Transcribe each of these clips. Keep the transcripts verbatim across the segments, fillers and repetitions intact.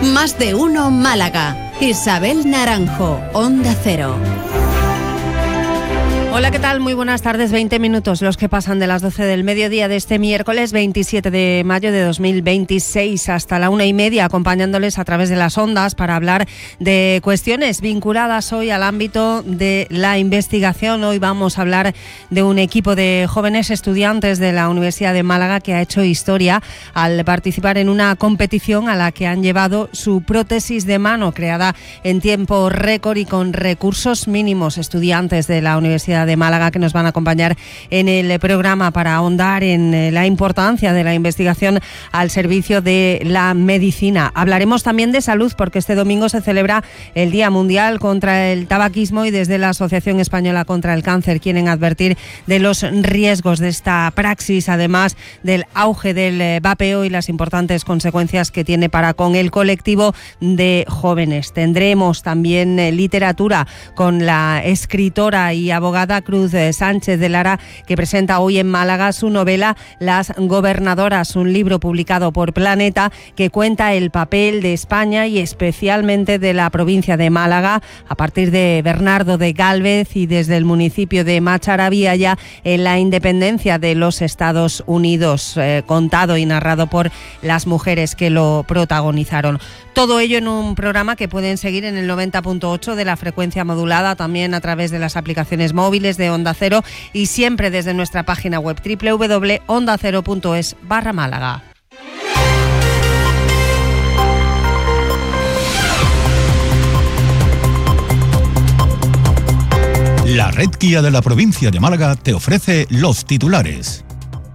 Más de uno Málaga. Isabel Naranjo, Onda Cero. Hola, ¿qué tal? Muy buenas tardes. veinte minutos los que pasan de las doce del mediodía de este miércoles veintisiete de mayo de dos mil veintiséis hasta la una y media, acompañándoles a través de las ondas para hablar de cuestiones vinculadas hoy al ámbito de la investigación. Hoy vamos a hablar de un equipo de jóvenes estudiantes de la Universidad de Málaga que ha hecho historia al participar en una competición a la que han llevado su prótesis de mano creada en tiempo récord y con recursos mínimos. Estudiantes de la Universidad de Málaga que nos van a acompañar en el programa para ahondar en la importancia de la investigación al servicio de la medicina. Hablaremos también de salud porque este domingo se celebra el Día Mundial contra el Tabaquismo y desde la Asociación Española contra el Cáncer quieren advertir de los riesgos de esta praxis, además del auge del vapeo y las importantes consecuencias que tiene para con el colectivo de jóvenes. Tendremos también literatura con la escritora y abogada Cruz Sánchez de Lara, que presenta hoy en Málaga su novela Las Gobernadoras, un libro publicado por Planeta que cuenta el papel de España y especialmente de la provincia de Málaga a partir de Bernardo de Gálvez y desde el municipio de Macharavía ya en la independencia de los Estados Unidos, eh, contado y narrado por las mujeres que lo protagonizaron. Todo ello en un programa que pueden seguir en el noventa punto ocho de la frecuencia modulada, también a través de las aplicaciones móviles de Onda Cero y siempre desde nuestra página web doble u doble u doble u punto onda cero punto es barra Málaga. La red Kia de la provincia de Málaga te ofrece los titulares.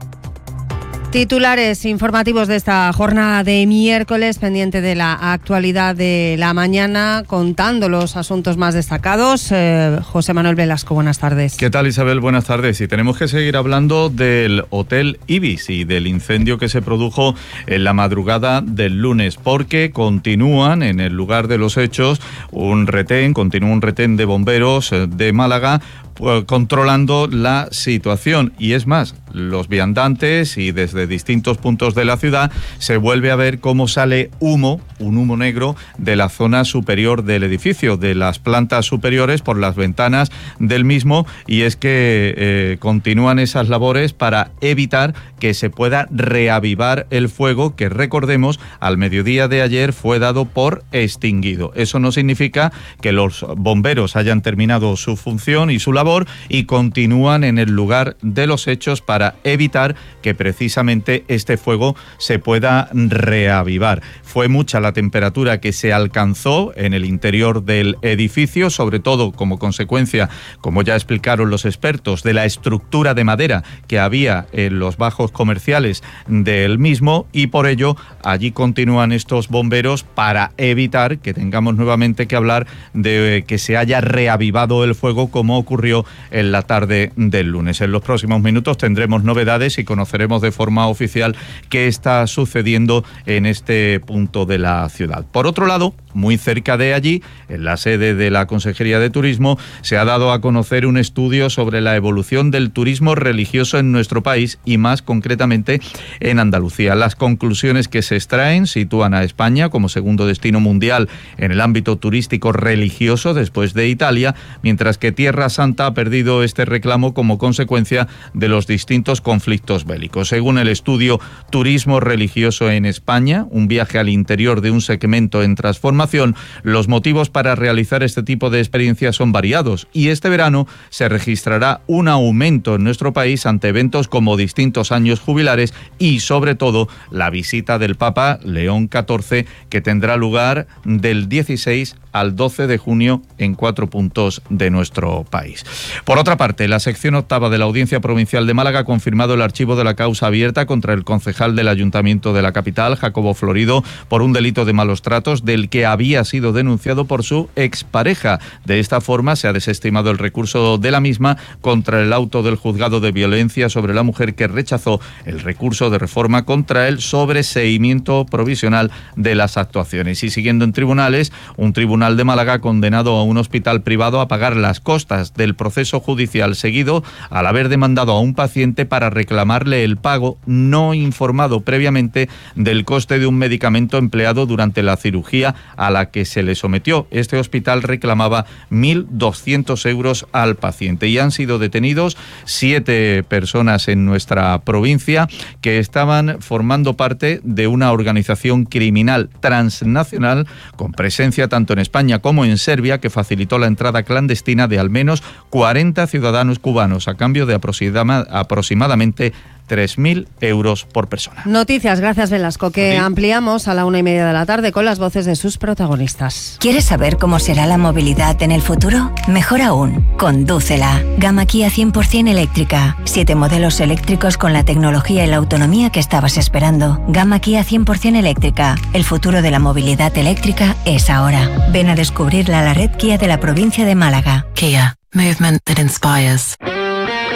Titulares informativos de esta jornada de miércoles, pendiente de la actualidad de la mañana, contando los asuntos más destacados. Eh, José Manuel Velasco, buenas tardes. ¿Qué tal, Isabel? Buenas tardes. Y tenemos que seguir hablando del Hotel Ibis y del incendio que se produjo en la madrugada del lunes, porque continúan en el lugar de los hechos un retén, continúa un retén de bomberos de Málaga controlando la situación. Y es más, los viandantes y desde distintos puntos de la ciudad se vuelve a ver cómo sale humo, un humo negro de la zona superior del edificio, de las plantas superiores por las ventanas del mismo, y es que eh, continúan esas labores para evitar que se pueda reavivar el fuego que, recordemos, al mediodía de ayer fue dado por extinguido. Eso no significa que los bomberos hayan terminado su función y su labor y continúan en el lugar de los hechos para evitar que precisamente este fuego se pueda reavivar. Fue mucha la temperatura que se alcanzó en el interior del edificio, sobre todo como consecuencia, como ya explicaron los expertos, de la estructura de madera que había en los bajos comerciales del mismo, y por ello allí continúan estos bomberos para evitar que tengamos nuevamente que hablar de que se haya reavivado el fuego como ocurrió en la tarde del lunes. En los próximos minutos tendremos novedades y conoceremos de forma oficial qué está sucediendo en este punto de la ciudad. Por otro lado, muy cerca de allí, en la sede de la Consejería de Turismo, se ha dado a conocer un estudio sobre la evolución del turismo religioso en nuestro país y más concretamente en Andalucía. Las conclusiones que se extraen sitúan a España como segundo destino mundial en el ámbito turístico religioso después de Italia, mientras que Tierra Santa ha perdido este reclamo como consecuencia de los distintos conflictos bélicos. Según el estudio Turismo religioso en España, un viaje al interior de un segmento en transformación, los motivos para realizar este tipo de experiencias son variados y este verano se registrará un aumento en nuestro país ante eventos como distintos años jubilares y sobre todo la visita del Papa León catorce, que tendrá lugar del dieciséis al doce de junio en cuatro puntos de nuestro país. Por otra parte, la sección octava de la Audiencia Provincial de Málaga ha confirmado el archivo de la causa abierta contra el concejal del Ayuntamiento de la capital, Jacobo Florido, por un delito de malos tratos del que había sido denunciado por su expareja. De esta forma se ha desestimado el recurso de la misma contra el auto del juzgado de violencia sobre la mujer, que rechazó el recurso de reforma contra el sobreseimiento provisional de las actuaciones. Y siguiendo en tribunales, un tribunal de Málaga ha condenado a un hospital privado a pagar las costas del proceso judicial seguido al haber demandado a un paciente para reclamarle el pago no informado previamente del coste de un medicamento empleado durante la cirugía a la que se le sometió. Este hospital reclamaba mil doscientos euros al paciente y han sido detenidos siete personas en nuestra provincia que estaban formando parte de una organización criminal transnacional con presencia tanto en España como en Serbia, que facilitó la entrada clandestina de al menos cuarenta ciudadanos cubanos a cambio de aproxima, aproximadamente tres mil euros por persona. Noticias, gracias Velasco, que ¿Sí? ampliamos a la una y media de la tarde con las voces de sus protagonistas. ¿Quieres saber cómo será la movilidad en el futuro? Mejor aún, condúcela. Gama Kia cien por ciento eléctrica. Siete modelos eléctricos con la tecnología y la autonomía que estabas esperando. Gama Kia cien por ciento eléctrica. El futuro de la movilidad eléctrica es ahora. Ven a descubrirla a la red Kia de la provincia de Málaga. Kia. Movement that inspires.